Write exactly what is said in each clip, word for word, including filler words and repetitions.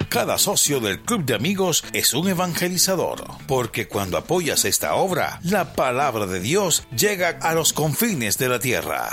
Cada socio del Club de Amigos es un evangelizador, porque cuando apoyas esta obra, la palabra de Dios llega a los confines de la tierra.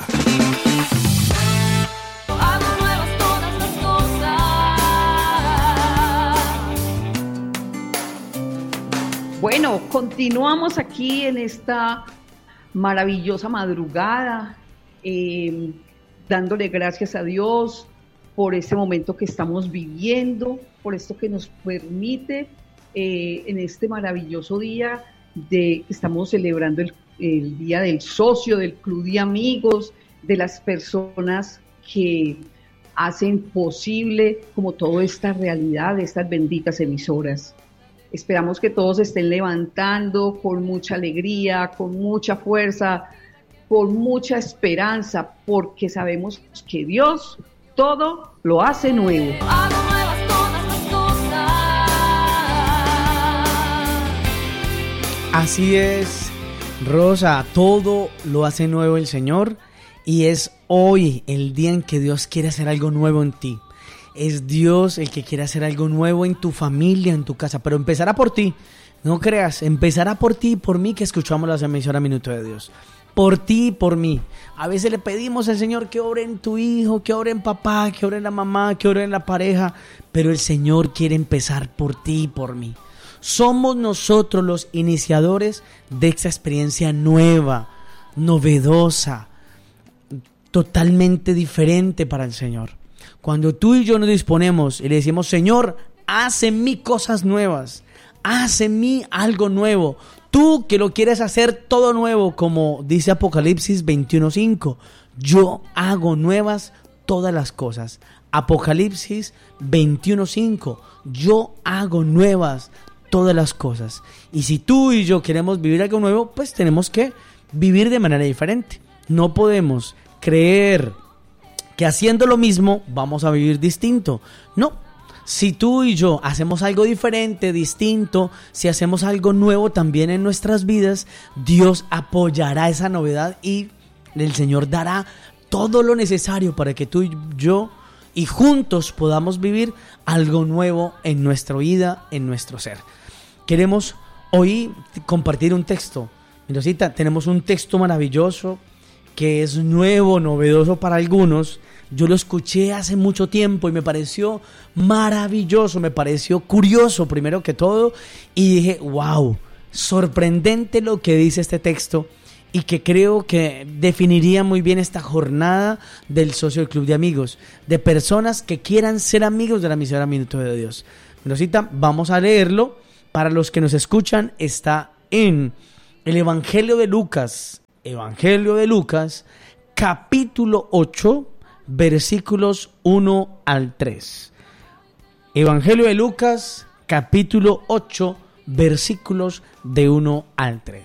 Bueno, continuamos aquí en esta maravillosa madrugada, eh, dándole gracias a Dios por este momento que estamos viviendo, por esto que nos permite eh, en este maravilloso día de que estamos celebrando el, el Día del Socio, del Club de Amigos, de las personas que hacen posible como toda esta realidad de estas benditas emisoras. Esperamos que todos estén levantando con mucha alegría, con mucha fuerza, con mucha esperanza, porque sabemos que Dios todo lo hace nuevo. Hago nuevas todas las cosas. Así es, Rosa, todo lo hace nuevo el Señor, y es hoy el día en que Dios quiere hacer algo nuevo en ti. Es Dios el que quiere hacer algo nuevo en tu familia, en tu casa, pero empezará por ti. No creas, empezará por ti y por mí que escuchamos la emisora Minuto de Dios. Por ti y por mí. A veces le pedimos al Señor que ore en tu hijo, que ore en papá, que ore en la mamá, que ore en la pareja, pero el Señor quiere empezar por ti y por mí. Somos nosotros los iniciadores de esta experiencia nueva, novedosa, totalmente diferente para el Señor. Cuando tú y yo nos disponemos y le decimos, Señor, haz en mí cosas nuevas, haz en mí algo nuevo. Tú que lo quieres hacer todo nuevo, como dice Apocalipsis veintiuno cinco, yo hago nuevas todas las cosas. Apocalipsis veintiuno cinco, yo hago nuevas todas las cosas. Y si tú y yo queremos vivir algo nuevo, pues tenemos que vivir de manera diferente. No podemos creer que haciendo lo mismo vamos a vivir distinto. No, si tú y yo hacemos algo diferente, distinto, si hacemos algo nuevo también en nuestras vidas, Dios apoyará esa novedad y el Señor dará todo lo necesario para que tú y yo y juntos podamos vivir algo nuevo en nuestra vida, en nuestro ser. Queremos hoy compartir un texto. Mirosita, tenemos un texto maravilloso que es nuevo, novedoso para algunos. Yo lo escuché hace mucho tiempo y me pareció maravilloso, me pareció curioso primero que todo, y dije, wow, sorprendente lo que dice este texto, y que creo que definiría muy bien esta jornada del socio del Club de Amigos, de personas que quieran ser amigos de la emisora Minuto de Dios. Rosita, vamos a leerlo. Para los que nos escuchan, está en el Evangelio de Lucas, Evangelio de Lucas, capítulo ocho, versículos uno al tres. Evangelio de Lucas, capítulo ocho, versículos de uno al tres.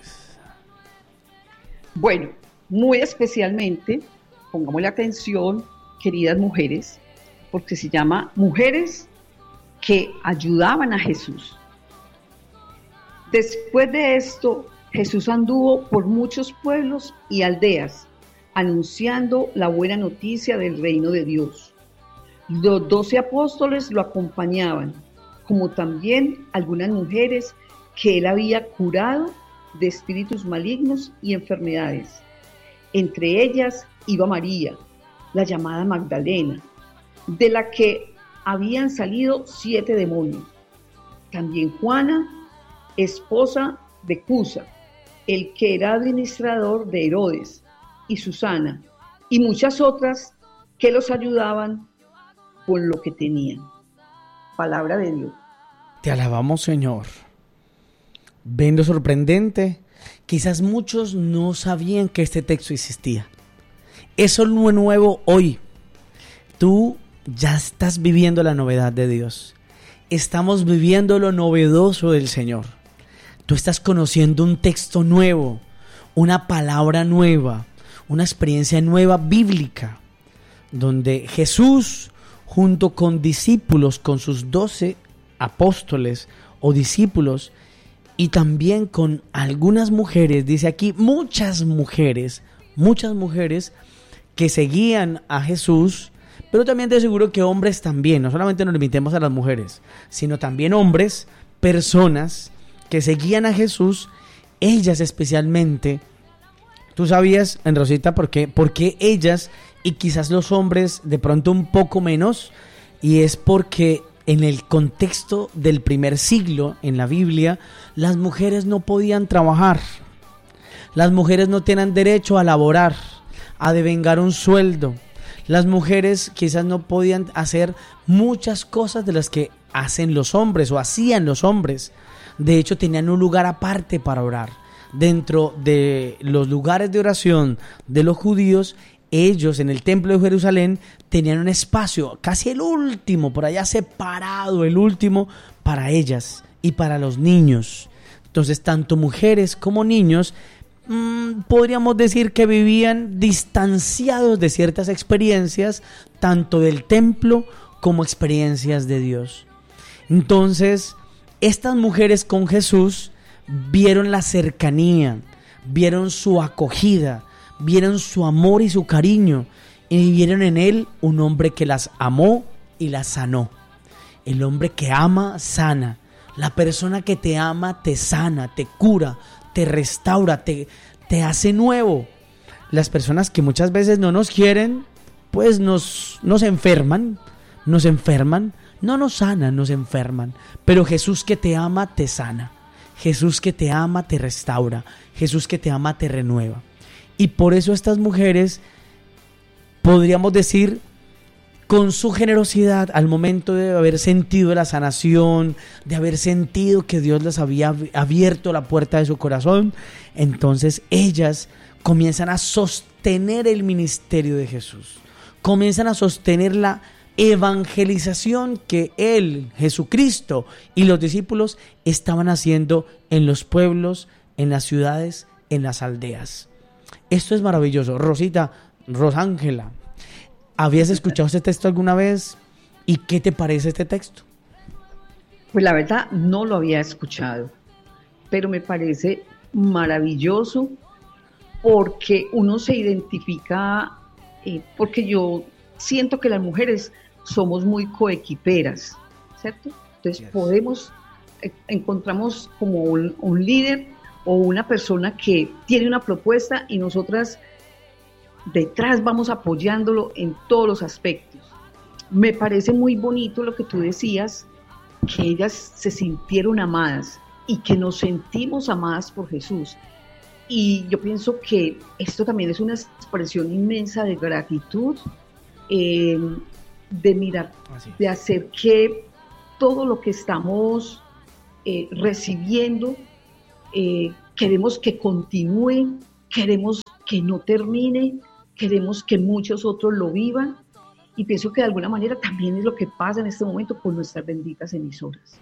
Bueno, muy especialmente, pongámosle atención, queridas mujeres, porque se llama Mujeres que ayudaban a Jesús. Después de esto, Jesús anduvo por muchos pueblos y aldeas, anunciando la buena noticia del reino de Dios. Los doce apóstoles lo acompañaban, como también algunas mujeres que él había curado de espíritus malignos y enfermedades. Entre ellas iba María, la llamada Magdalena, de la que habían salido siete demonios. También Juana, esposa de Cusa, el que era administrador de Herodes, y Susana, y muchas otras que los ayudaban con lo que tenían. Palabra de Dios. Te alabamos, Señor. Ven lo sorprendente. Quizás muchos no sabían que este texto existía. Eso es lo nuevo hoy. Tú ya estás viviendo la novedad de Dios. Estamos viviendo lo novedoso del Señor. Tú estás conociendo un texto nuevo, una palabra nueva, una experiencia nueva bíblica, donde Jesús, junto con discípulos, con sus doce apóstoles o discípulos, y también con algunas mujeres, dice aquí, muchas mujeres, muchas mujeres que seguían a Jesús, Pero también te aseguro que hombres también, no solamente nos limitemos a las mujeres, sino también hombres, personas que seguían a Jesús, ellas especialmente. ¿Tú sabías, en Rosita, por qué? ¿Por qué ellas y quizás los hombres de pronto un poco menos? Y es porque en el contexto del primer siglo, en la Biblia, las mujeres no podían trabajar. Las mujeres no tenían derecho a laborar, a devengar un sueldo. Las mujeres quizás no podían hacer muchas cosas de las que hacen los hombres o hacían los hombres. De hecho, tenían un lugar aparte para orar. Dentro de los lugares de oración de los judíos, ellos en el templo de Jerusalén tenían un espacio, casi el último, por allá separado, el último, para ellas y para los niños. Entonces, tanto mujeres como niños, mmm, podríamos decir que vivían distanciados de ciertas experiencias, tanto del templo como experiencias de Dios. Entonces, estas mujeres con Jesús vieron la cercanía, vieron su acogida, vieron su amor y su cariño, y vieron en él un hombre que las amó y las sanó. El hombre que ama, sana. La persona que te ama, te sana, te cura, te restaura, te, te hace nuevo. Las personas que muchas veces no nos quieren, pues nos, nos enferman, nos enferman, no nos sanan, nos enferman. Pero Jesús que te ama, te sana. Jesús que te ama, te restaura. Jesús que te ama, te renueva. Y por eso estas mujeres, podríamos decir, con su generosidad, al momento de haber sentido la sanación, de haber sentido que Dios les había abierto la puerta de su corazón, entonces ellas comienzan a sostener el ministerio de Jesús. Comienzan a sostener la evangelización que Él, Jesucristo y los discípulos estaban haciendo en los pueblos, en las ciudades, en las aldeas. Esto es maravilloso. Rosita, Rosángela, ¿habías escuchado este texto alguna vez? ¿Y qué te parece este texto? Pues la verdad no lo había escuchado, pero me parece maravilloso porque uno se identifica, eh, porque yo siento que las mujeres somos muy coequiperas, ¿cierto? Entonces yes. podemos, eh, encontramos como un, un líder o una persona que tiene una propuesta y nosotras detrás vamos apoyándolo en todos los aspectos. Me parece muy bonito lo que tú decías, que ellas se sintieron amadas y que nos sentimos amadas por Jesús. Y yo pienso que esto también es una expresión inmensa de gratitud, eh, de mirar, de hacer que todo lo que estamos eh, recibiendo, eh, queremos que continúe, queremos que no termine, queremos que muchos otros lo vivan, y pienso que de alguna manera también es lo que pasa en este momento con nuestras benditas emisoras.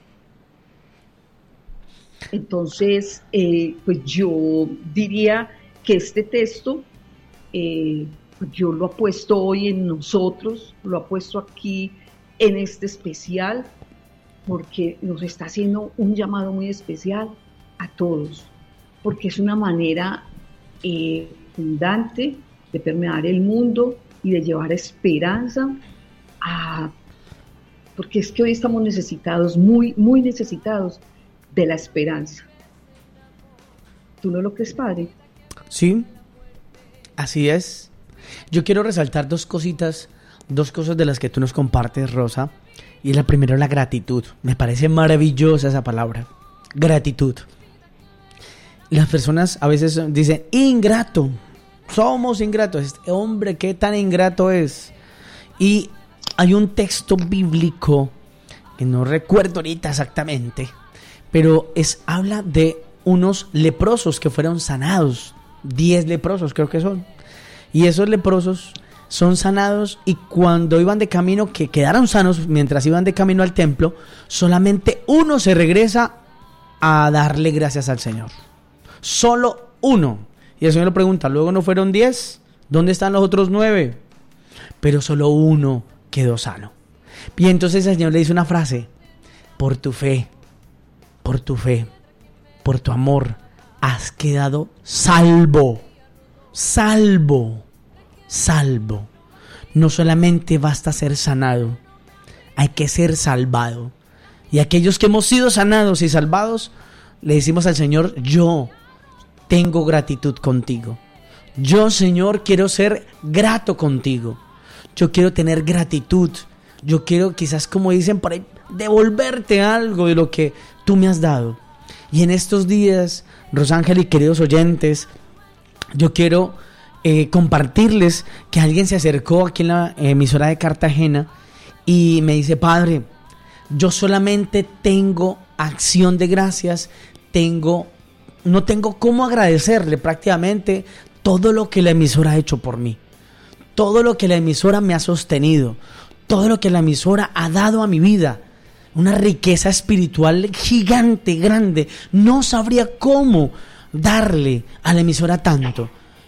Entonces, eh, pues yo diría que este texto, eh, yo lo apuesto hoy en nosotros, lo apuesto aquí en este especial, porque nos está haciendo un llamado muy especial a todos, porque es una manera eh, fundante de permear el mundo y de llevar esperanza a, porque es que hoy estamos necesitados, muy, muy necesitados de la esperanza. ¿Tú no lo crees, padre? Sí, así es. Yo quiero resaltar dos cositas, dos cosas de las que tú nos compartes, Rosa. Y la primera es la gratitud. Me parece maravillosa esa palabra, gratitud. Las personas a veces dicen, ingrato, somos ingratos. Este hombre, ¿qué tan ingrato es? Y hay un texto bíblico, que no recuerdo ahorita exactamente, pero es, habla de unos leprosos que fueron sanados, diez leprosos creo que son, y esos leprosos son sanados, y cuando iban de camino, que quedaron sanos mientras iban de camino al templo, solamente uno se regresa a darle gracias al Señor, solo uno. Y el Señor le pregunta, ¿luego no fueron diez? ¿Dónde están los otros nueve? Pero solo uno quedó sano. Y entonces el Señor le dice una frase, por tu fe, por tu fe, por tu amor, has quedado salvo, salvo, salvo. no solamente basta ser sanado, hay que ser salvado. Y aquellos que hemos sido sanados y salvados, le decimos al Señor, yo tengo gratitud contigo. Yo, Señor, quiero ser grato contigo. Yo quiero tener gratitud. Yo quiero, quizás como dicen por ahí, devolverte algo de lo que tú me has dado. Y en estos días, Rosángel y queridos oyentes, yo quiero eh, compartirles que alguien se acercó aquí en la emisora de Cartagena y me dice, padre, yo solamente tengo acción de gracias, tengo, no tengo cómo agradecerle prácticamente todo lo que la emisora ha hecho por mí, todo lo que la emisora me ha sostenido, todo lo que la emisora ha dado a mi vida, una riqueza espiritual gigante, grande, no sabría cómo darle a la emisora tanto.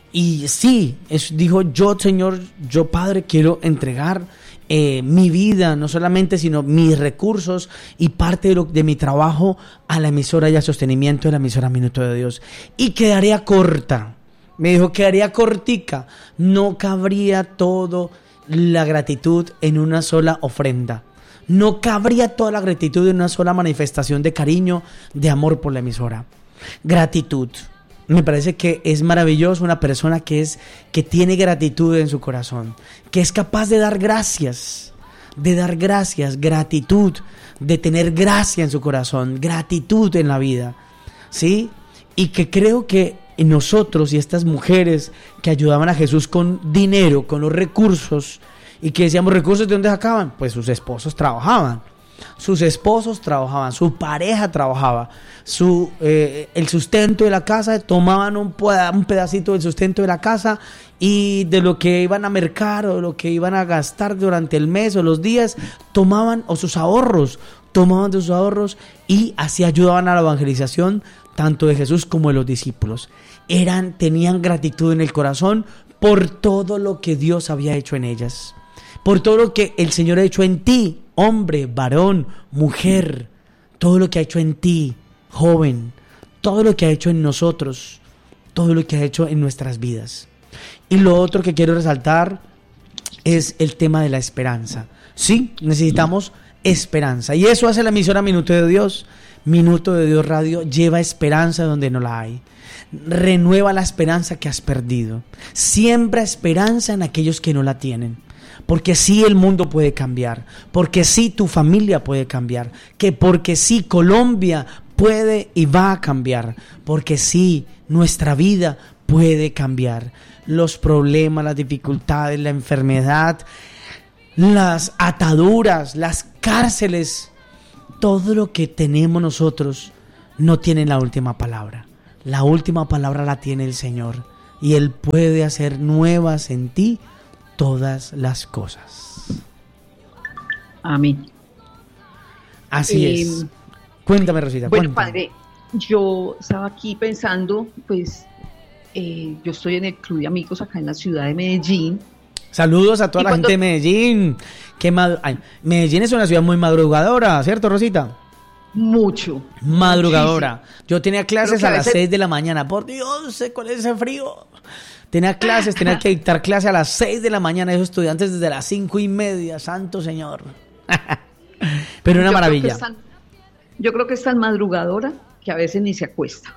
Y sí, es, dijo, yo Señor, yo Padre, quiero entregar eh, mi vida, no solamente, sino mis recursos y parte de, lo, de mi trabajo a la emisora y al sostenimiento de la emisora Minuto de Dios. Y quedaría corta, me dijo, quedaría cortica, no cabría todo la gratitud en una sola ofrenda. No cabría toda la gratitud en una sola manifestación de cariño, de amor por la emisora. Gratitud. Me parece que es maravilloso una persona que es que tiene gratitud en su corazón, que es capaz de dar gracias, de dar gracias, gratitud, de tener gracia en su corazón, gratitud en la vida, ¿sí? Y que creo que nosotros y estas mujeres que ayudaban a Jesús con dinero, con los recursos, y que decíamos, ¿recursos de dónde sacaban? Pues sus esposos trabajaban. Sus esposos trabajaban, su pareja trabajaba, su, eh, el sustento de la casa, tomaban un, un pedacito del sustento de la casa y de lo que iban a mercar o lo que iban a gastar durante el mes o los días, tomaban, o sus ahorros, tomaban de sus ahorros y así ayudaban a la evangelización tanto de Jesús como de los discípulos. Eran, tenían gratitud en el corazón por todo lo que Dios había hecho en ellas, por todo lo que el Señor ha hecho en ti, hombre, varón, mujer, todo lo que ha hecho en ti, joven, todo lo que ha hecho en nosotros, todo lo que ha hecho en nuestras vidas. Y lo otro que quiero resaltar es el tema de la esperanza. Sí, necesitamos esperanza. Y eso hace la emisora Minuto de Dios. Minuto de Dios Radio lleva esperanza donde no la hay. Renueva la esperanza que has perdido. Siembra esperanza en aquellos que no la tienen. Porque sí el mundo puede cambiar, porque sí tu familia puede cambiar, que porque sí Colombia puede y va a cambiar, porque sí nuestra vida puede cambiar. Los problemas, las dificultades, la enfermedad, las ataduras, las cárceles, todo lo que tenemos nosotros no tiene la última palabra. La última palabra la tiene el Señor y Él puede hacer nuevas en ti todas las cosas. Amén. Así Eh, es. Cuéntame, Rosita. Bueno, cuéntame. padre, yo estaba aquí pensando, pues, eh, yo estoy en el Club de Amigos acá en la ciudad de Medellín. Saludos a toda Y la cuando- gente de Medellín. Qué mad- Ay, Medellín es una ciudad muy madrugadora, ¿cierto, Rosita? Mucho. Madrugadora. Yo tenía clases Creo que a a las veces- seis de la mañana. Por Dios, sé cuál es ese frío. Tenía clases, tenía que dictar clase a las seis de la mañana. Esos estudiantes desde las cinco y media. Santo Señor. Pero una Yo creo que maravilla. es tan- yo creo que es tan madrugadora que a veces ni se acuesta.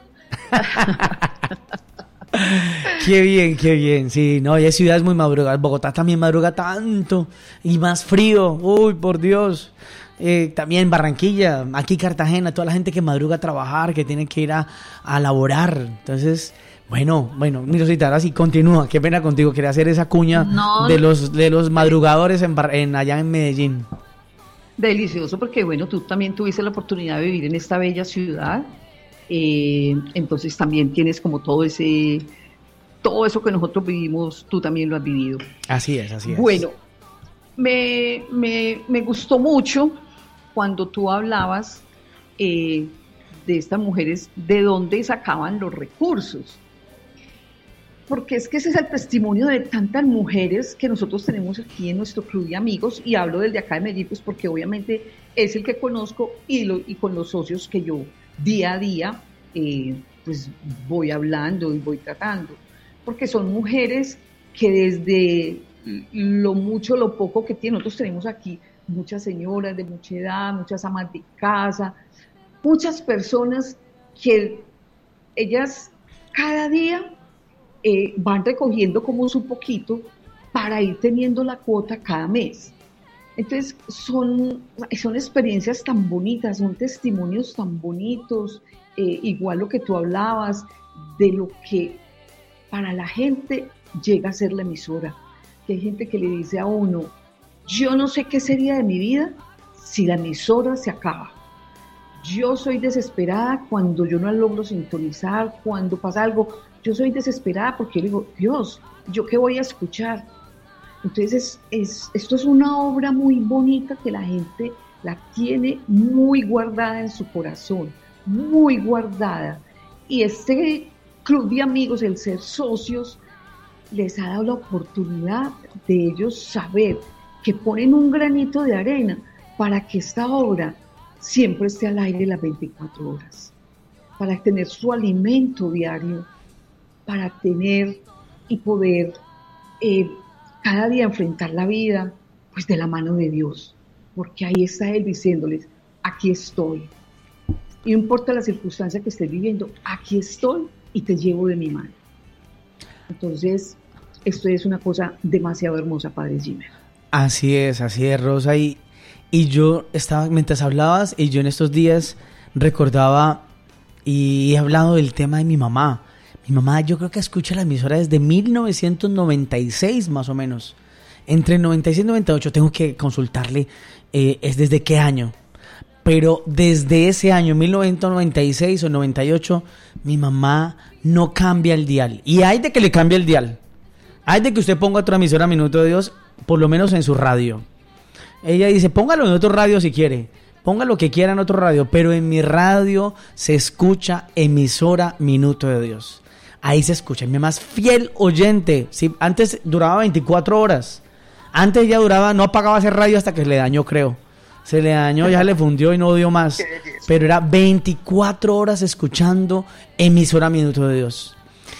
Qué bien, qué bien. Sí, no, y hay ciudades muy madrugadas. Bogotá también madruga tanto y más frío. Uy, por Dios. Eh, también Barranquilla, aquí Cartagena, toda la gente que madruga a trabajar, que tiene que ir a, a laborar. Entonces, bueno, bueno, mi Rosita, ahora sí continúa. Qué pena contigo, quería hacer esa cuña No. de los de los madrugadores en, Bar- en allá en Medellín. Delicioso, porque bueno, tú también tuviste la oportunidad de vivir en esta bella ciudad. Eh, entonces también tienes como todo ese, todo eso que nosotros vivimos, tú también lo has vivido. Así es, así es. Bueno, me, me, me gustó mucho cuando tú hablabas eh, de estas mujeres, de dónde sacaban los recursos. Porque es que ese es el testimonio de tantas mujeres que nosotros tenemos aquí en nuestro club de amigos, y hablo del de acá de Medellín, pues porque obviamente es el que conozco y, lo, y con los socios que yo día a día eh, pues voy hablando y voy tratando. Porque son mujeres que desde lo mucho, lo poco que tiene. Nosotros tenemos aquí muchas señoras de mucha edad, muchas amas de casa, muchas personas que ellas cada día eh, van recogiendo como su poquito para ir teniendo la cuota cada mes. Entonces son, son experiencias tan bonitas, son testimonios tan bonitos, eh, igual lo que tú hablabas, de lo que para la gente llega a ser la emisora. Que hay gente que le dice a uno, yo no sé qué sería de mi vida si la emisora se acaba. Yo soy desesperada cuando yo no logro sintonizar, cuando pasa algo, yo soy desesperada porque yo digo, Dios, ¿yo qué voy a escuchar? Entonces, es, es, esto es una obra muy bonita que la gente la tiene muy guardada en su corazón, muy guardada. Y este club de amigos, el ser socios, les ha dado la oportunidad de ellos saber que ponen un granito de arena para que esta obra siempre esté al aire las veinticuatro horas, para tener su alimento diario, para tener y poder eh, cada día enfrentar la vida pues de la mano de Dios, porque ahí está Él diciéndoles, aquí estoy. Y no importa la circunstancia que estés viviendo, aquí estoy y te llevo de mi mano. Entonces, esto es una cosa demasiado hermosa, Padre Jimmy. Así es, así es, Rosa. Y, y yo estaba, mientras hablabas, y yo en estos días recordaba y he hablado del tema de mi mamá. Mi mamá, yo creo que escucha la emisora desde mil novecientos noventa y seis, más o menos. Entre noventa y seis y noventa y ocho, tengo que consultarle, eh, es desde qué año. Pero desde ese año, mil novecientos noventa y seis o noventa y ocho, mi mamá no cambia el dial. Y hay de que le cambie el dial. Hay de que usted ponga otra emisora Minuto de Dios, por lo menos en su radio. Ella dice, póngalo en otro radio si quiere. Ponga lo que quiera en otro radio. Pero en mi radio se escucha emisora Minuto de Dios. Ahí se escucha. Mi más fiel oyente. ¿Sí? Antes duraba veinticuatro horas. Antes ella duraba, no apagaba ese radio hasta que le dañó, creo. Se le dañó, ya le fundió y no dio más. Pero era veinticuatro horas escuchando emisora Minuto de Dios.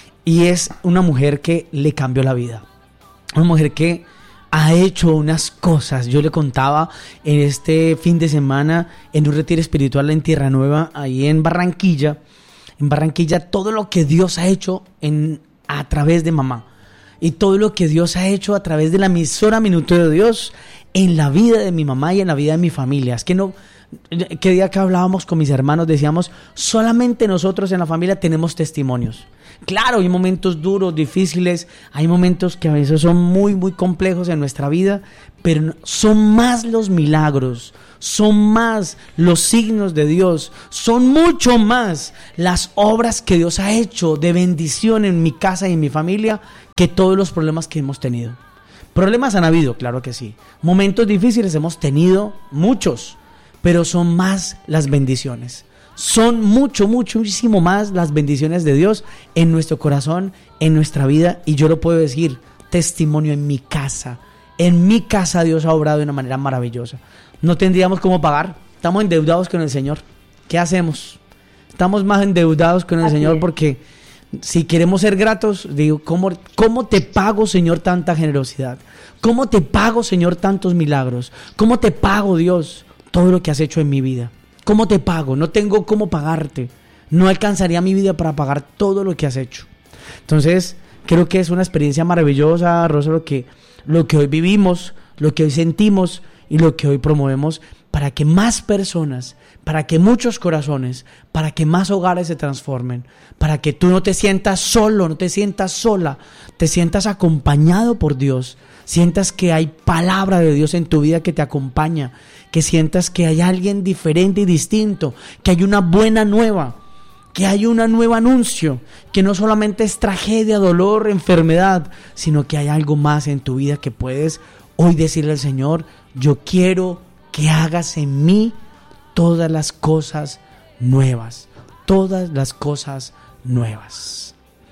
Y es una mujer que le cambió la vida. Una mujer que ha hecho unas cosas. Yo le contaba en este fin de semana en un retiro espiritual en Tierra Nueva, ahí en Barranquilla. En Barranquilla, todo lo que Dios ha hecho en, a través de mamá. Y todo lo que Dios ha hecho a través de la emisora Minuto de Dios en la vida de mi mamá y en la vida de mi familia. Es que no, que día que hablábamos con mis hermanos decíamos, solamente nosotros en la familia tenemos testimonios. Claro, hay momentos duros, difíciles, hay momentos que a veces son muy, muy complejos en nuestra vida, pero son más los milagros, son más los signos de Dios, son mucho más las obras que Dios ha hecho de bendición en mi casa y en mi familia que todos los problemas que hemos tenido. Problemas han habido, claro que sí. Momentos difíciles hemos tenido, muchos, pero son más las bendiciones. Son mucho, muchísimo más las bendiciones de Dios en nuestro corazón, en nuestra vida. Y yo lo puedo decir, testimonio en mi casa. En mi casa Dios ha obrado de una manera maravillosa. No tendríamos cómo pagar. Estamos endeudados con el Señor. ¿Qué hacemos? Estamos más endeudados con el Señor porque si queremos ser gratos, digo, ¿cómo, ¿cómo te pago, Señor, tanta generosidad? ¿Cómo te pago, Señor, tantos milagros? ¿Cómo te pago, Dios, todo lo que has hecho en mi vida? ¿Cómo te pago? No tengo cómo pagarte. No alcanzaría mi vida para pagar todo lo que has hecho. Entonces, creo que es una experiencia maravillosa, Rosa, lo que, lo que hoy vivimos, lo que hoy sentimos y lo que hoy promovemos para que más personas, para que muchos corazones, para que más hogares se transformen, para que tú no te sientas solo, no te sientas sola, te sientas acompañado por Dios, sientas que hay palabra de Dios en tu vida que te acompaña, que sientas que hay alguien diferente y distinto, que hay una buena nueva, que hay un nuevo anuncio, que no solamente es tragedia, dolor, enfermedad, sino que hay algo más en tu vida que puedes hoy decirle al Señor, yo quiero que hagas en mí todas las cosas nuevas, todas las cosas nuevas.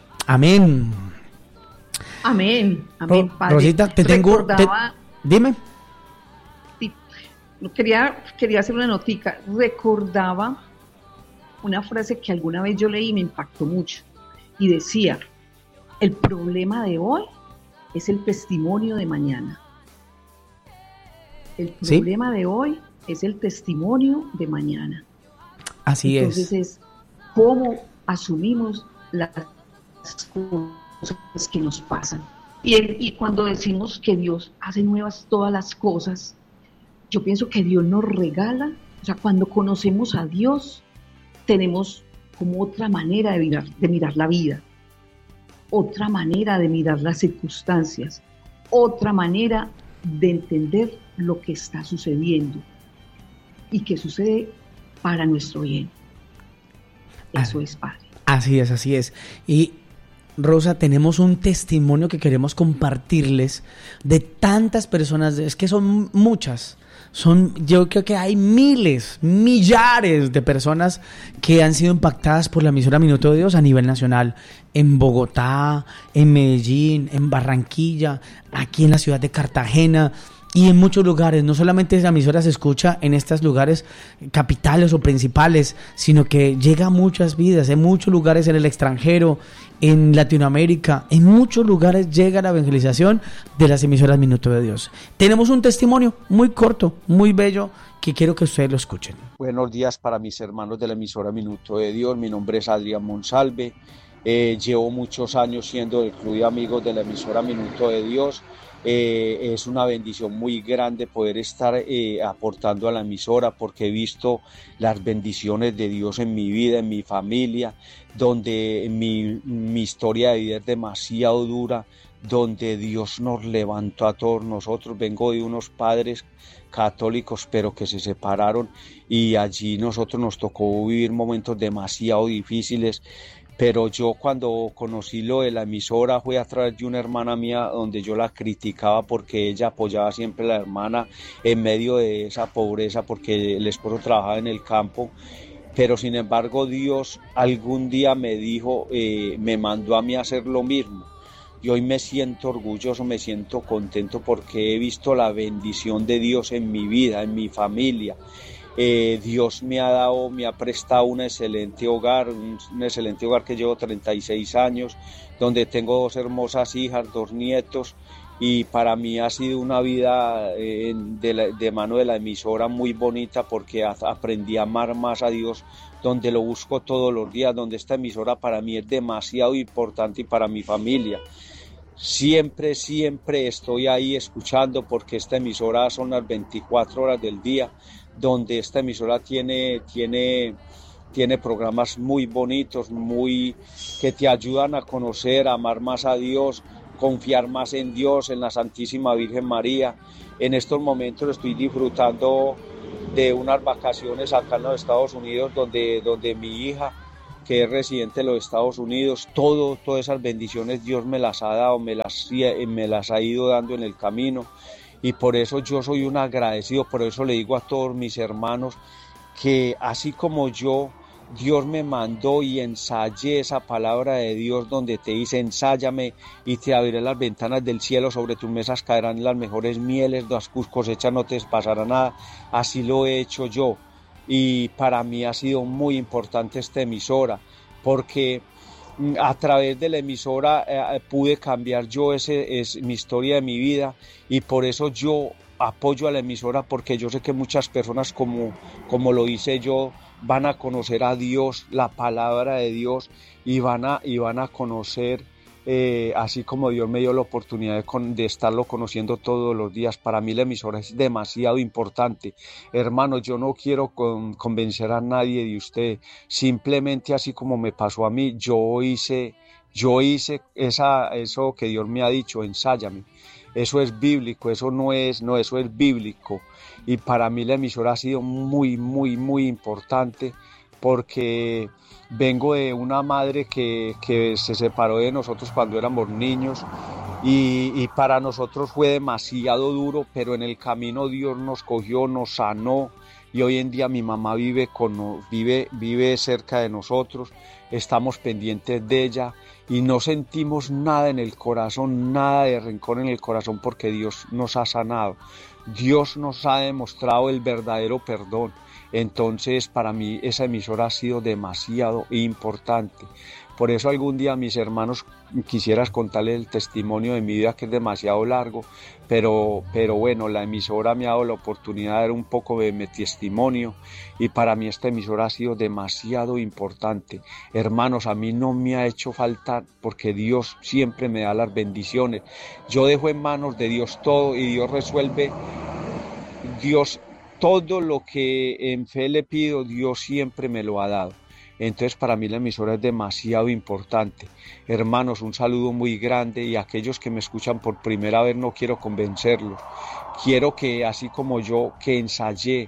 Amén. Amén, amén, Padre. Rosita, te tengo... Recordaba, te, dime. Sí, quería, quería hacer una notica. Recordaba una frase que alguna vez yo leí y me impactó mucho. Y decía, el problema de hoy es el testimonio de mañana. El ¿Sí? problema de hoy es el testimonio de mañana. Así Entonces es. es cómo asumimos las cosas que nos pasan. Y, el- y cuando decimos que Dios hace nuevas todas las cosas, yo pienso que Dios nos regala, o sea, cuando conocemos a Dios, tenemos como otra manera de mirar, de mirar la vida, otra manera de mirar las circunstancias, otra manera de entender lo que está sucediendo y que sucede para nuestro bien. Eso es, Padre. Así es, así es. Y Rosa, tenemos un testimonio que queremos compartirles de tantas personas, es que son muchas. Son, yo creo que hay miles, millares de personas que han sido impactadas por la emisora Minuto de Dios a nivel nacional, en Bogotá, en Medellín, en Barranquilla, aquí en la ciudad de Cartagena y en muchos lugares. No solamente la emisora se escucha en estos lugares capitales o principales, sino que llega a muchas vidas, en muchos lugares en el extranjero, en Latinoamérica, en muchos lugares llega la evangelización de las emisoras Minuto de Dios. Tenemos un testimonio muy corto, muy bello, que quiero que ustedes lo escuchen. Buenos días para mis hermanos de la emisora Minuto de Dios. Mi nombre es Adrián Monsalve. Eh, llevo muchos años siendo del club de amigos de la emisora Minuto de Dios. Eh, es una bendición muy grande poder estar eh, aportando a la emisora, porque he visto las bendiciones de Dios en mi vida, en mi familia, donde mi, mi historia de vida es demasiado dura, donde Dios nos levantó a todos nosotros. Vengo de unos padres católicos pero que se separaron, y allí nosotros nos tocó vivir momentos demasiado difíciles. Pero yo, cuando conocí lo de la emisora, fue a través de una hermana mía, donde yo la criticaba porque ella apoyaba siempre a la hermana en medio de esa pobreza, porque el esposo trabajaba en el campo. Pero sin embargo Dios algún día me dijo, eh, me mandó a mí a hacer lo mismo. Y hoy me siento orgulloso, me siento contento, porque he visto la bendición de Dios en mi vida, en mi familia. Eh, Dios me ha dado, me ha prestado un excelente hogar, un, un excelente hogar que llevo treinta y seis años, donde tengo dos hermosas hijas, dos nietos, y para mí ha sido una vida eh, de, la, de mano de la emisora muy bonita, porque a, aprendí a amar más a Dios, donde lo busco todos los días, donde esta emisora para mí es demasiado importante, y para mi familia. Siempre, siempre estoy ahí escuchando, porque esta emisora son las veinticuatro horas del día, donde esta emisora tiene, tiene, tiene programas muy bonitos, muy, que te ayudan a conocer, a amar más a Dios, confiar más en Dios, en la Santísima Virgen María. En estos momentos estoy disfrutando de unas vacaciones acá en los Estados Unidos, donde, donde mi hija, que es residente de los Estados Unidos, todo, todas esas bendiciones Dios me las ha dado, me las, me las ha ido dando en el camino. Y por eso yo soy un agradecido, por eso le digo a todos mis hermanos que así como yo, Dios me mandó y ensayé esa palabra de Dios donde te dice: ensáyame y te abriré las ventanas del cielo, sobre tus mesas caerán las mejores mieles, las cosechas no te pasará nada. Así lo he hecho yo, y para mí ha sido muy importante esta emisora, porque a través de la emisora eh, pude cambiar yo ese, es, mi historia de mi vida, y por eso yo apoyo a la emisora, porque yo sé que muchas personas como, como lo hice yo van a conocer a Dios, la palabra de Dios, y van a, y van a conocer, eh, así como Dios me dio la oportunidad de, con, de estarlo conociendo todos los días. Para mí la emisora es demasiado importante. Hermanos, yo no quiero con, convencer a nadie de usted, simplemente así como me pasó a mí, yo hice, yo hice esa, eso que Dios me ha dicho: ensáyame. Eso es bíblico, eso no es, no, eso es bíblico. Y para mí la emisora ha sido muy, muy, muy importante, porque vengo de una madre que, que se separó de nosotros cuando éramos niños, y, y para nosotros fue demasiado duro, pero en el camino Dios nos cogió, nos sanó, y hoy en día mi mamá vive, con, vive, vive cerca de nosotros, estamos pendientes de ella, y no sentimos nada en el corazón, nada de rencor en el corazón, porque Dios nos ha sanado. Dios nos ha demostrado el verdadero perdón. Entonces para mí esa emisora ha sido demasiado importante. Por eso algún día, mis hermanos, quisieras contarles el testimonio de mi vida, que es demasiado largo, pero, pero bueno, la emisora me ha dado la oportunidad de dar un poco de mi testimonio, y para mí esta emisora ha sido demasiado importante. Hermanos, a mí no me ha hecho falta, porque Dios siempre me da las bendiciones. Yo dejo en manos de Dios todo y Dios resuelve. Dios, todo lo que en fe le pido, Dios siempre me lo ha dado. Entonces para mí la emisora es demasiado importante. Hermanos, un saludo muy grande, y a aquellos que me escuchan por primera vez no quiero convencerlos. Quiero que así como yo, que ensayé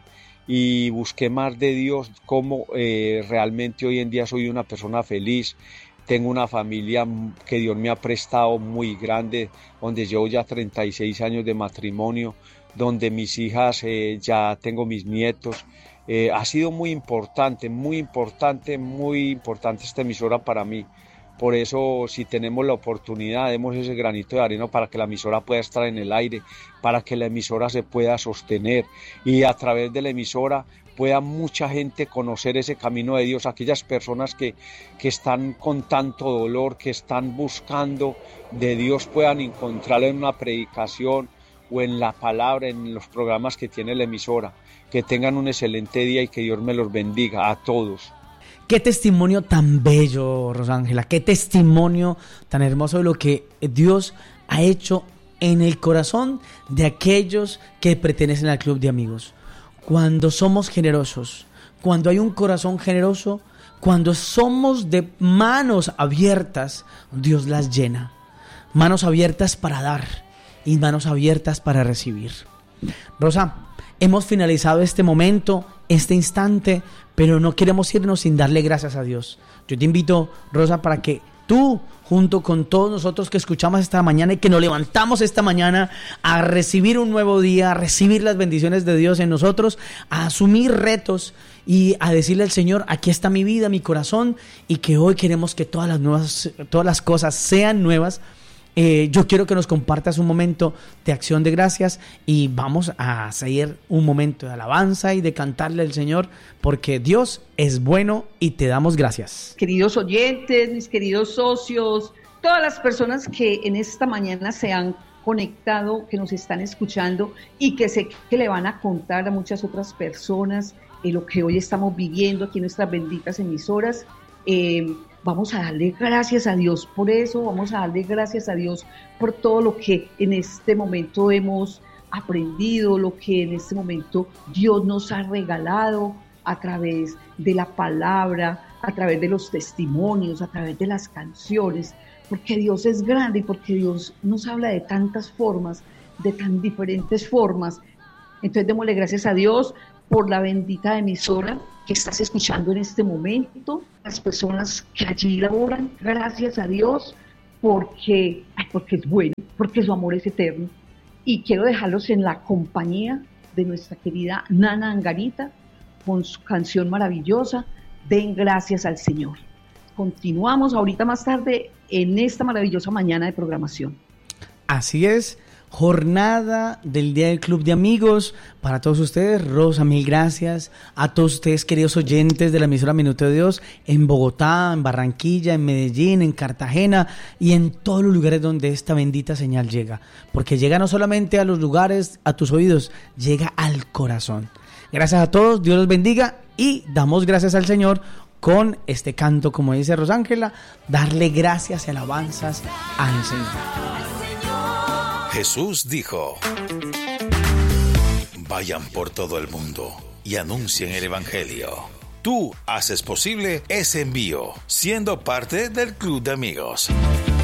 y busqué más de Dios, como eh, realmente hoy en día soy una persona feliz. Tengo una familia que Dios me ha prestado muy grande, donde llevo ya treinta y seis años de matrimonio, donde mis hijas, eh, ya tengo mis nietos. Eh, ha sido muy importante, muy importante, muy importante esta emisora para mí. Por eso, si tenemos la oportunidad, demos ese granito de arena para que la emisora pueda estar en el aire, para que la emisora se pueda sostener, y a través de la emisora pueda mucha gente conocer ese camino de Dios. Aquellas personas que, que están con tanto dolor, que están buscando de Dios, puedan encontrarlo en una predicación o en la palabra, en los programas que tiene la emisora. Que tengan un excelente día y que Dios me los bendiga a todos. Qué testimonio tan bello, Rosángela, qué testimonio tan hermoso de lo que Dios ha hecho en el corazón de aquellos que pertenecen al club de amigos. Cuando somos generosos, cuando hay un corazón generoso, cuando somos de manos abiertas, Dios las llena. Manos abiertas para dar y manos abiertas para recibir. Rosa, hemos finalizado este momento, este instante, pero no queremos irnos sin darle gracias a Dios. Yo te invito, Rosa, para que tú, junto con todos nosotros que escuchamos esta mañana y que nos levantamos esta mañana a recibir un nuevo día, a recibir las bendiciones de Dios en nosotros, a asumir retos y a decirle al Señor, aquí está mi vida, mi corazón, y que hoy queremos que todas las nuevas, todas las cosas sean nuevas. Eh, yo quiero que nos compartas un momento de acción de gracias, y vamos a seguir un momento de alabanza y de cantarle al Señor, porque Dios es bueno y te damos gracias. Queridos oyentes, mis queridos socios, todas las personas que en esta mañana se han conectado, que nos están escuchando y que sé que le van a contar a muchas otras personas eh, lo que hoy estamos viviendo aquí en nuestras benditas emisoras. Eh, Vamos a darle gracias a Dios por eso, vamos a darle gracias a Dios por todo lo que en este momento hemos aprendido, lo que en este momento Dios nos ha regalado a través de la palabra, a través de los testimonios, a través de las canciones, porque Dios es grande y porque Dios nos habla de tantas formas, de tan diferentes formas. Entonces démosle gracias a Dios por la bendita emisora que estás escuchando en este momento, las personas que allí laboran, gracias a Dios, porque, ay, porque es bueno, porque su amor es eterno. Y quiero dejarlos en la compañía de nuestra querida Nana Angarita, con su canción maravillosa, Den Gracias al Señor. Continuamos ahorita más tarde en esta maravillosa mañana de programación. Así es. Jornada del Día del Club de Amigos para todos ustedes. Rosa, mil gracias. A todos ustedes, queridos oyentes de la emisora Minuto de Dios, en Bogotá, en Barranquilla, en Medellín, en Cartagena y en todos los lugares donde esta bendita señal llega, porque llega no solamente a los lugares, a tus oídos, llega al corazón. Gracias a todos, Dios los bendiga, y damos gracias al Señor con este canto, como dice Rosángela, darle gracias y alabanzas al Señor. Jesús dijo: vayan por todo el mundo y anuncien el Evangelio. Tú haces posible ese envío, siendo parte del Club de Amigos.